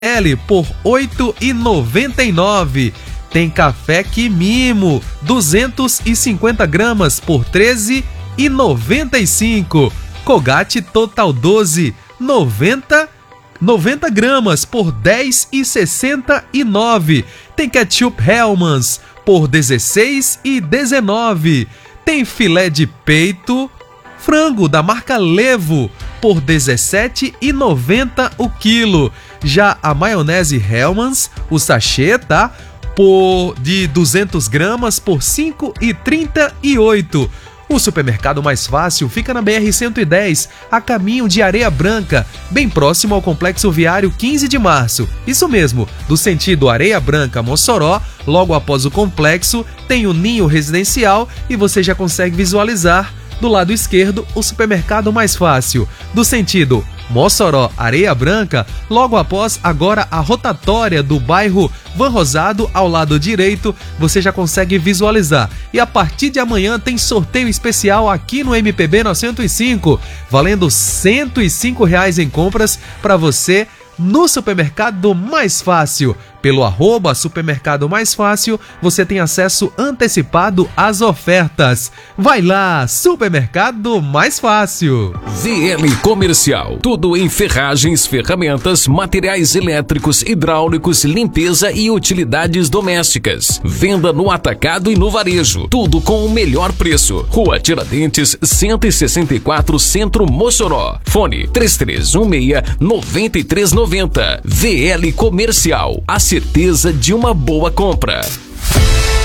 L por R$ 8,99. Tem café Quimimo, 250 gramas por R$ 13,95. Colgate Total 12, 90 gramas por R$ 10,69. Tem ketchup Hellmann's por R$ 16,19. Tem filé de peito frango da marca Levo por R$ 17,90 o quilo. Já a maionese Hellmann's, o sachê, tá? De 200 gramas por R$ 5,38. O supermercado mais fácil fica na BR-110, a caminho de Areia Branca, bem próximo ao Complexo Viário 15 de Março. Isso mesmo, do sentido Areia Branca-Mossoró, logo após o complexo, tem o Ninho Residencial e você já consegue visualizar do lado esquerdo o supermercado mais fácil. Do sentido Mossoró, Areia Branca, logo após agora a rotatória do bairro Van Rosado, ao lado direito, você já consegue visualizar. E a partir de amanhã tem sorteio especial aqui no MPB 905, valendo R$ 105 em compras para você no supermercado mais fácil. Pelo @supermercado mais fácil, você tem acesso antecipado às ofertas. Vai lá, supermercado mais fácil. VL Comercial, tudo em ferragens, ferramentas, materiais elétricos, hidráulicos, limpeza e utilidades domésticas. Venda no atacado e no varejo, tudo com o melhor preço. Rua Tiradentes, 164, Centro, Mossoró. Fone 3316-9390. VL Comercial, a certeza de uma boa compra.